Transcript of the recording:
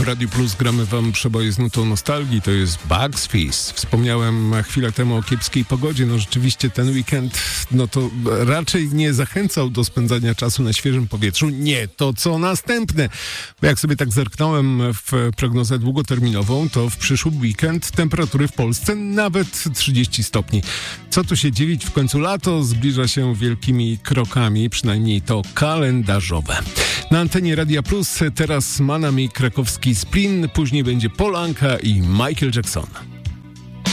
Radiu Plus gramy wam przeboje z nutą nostalgii, to jest Bugs Fizz. Wspomniałem chwilę temu o kiepskiej pogodzie, no rzeczywiście ten weekend, no to raczej nie zachęcał do spędzania czasu na świeżym powietrzu, nie to co następne. Bo jak sobie tak zerknąłem w prognozę długoterminową, to w przyszły weekend temperatury w Polsce nawet 30 stopni. Co tu się dziwić, w końcu lato zbliża się wielkimi krokami, przynajmniej to kalendarzowe. Na antenie Radia Plus teraz ma nami krakowski Splin, później będzie Polanka i Michael Jackson.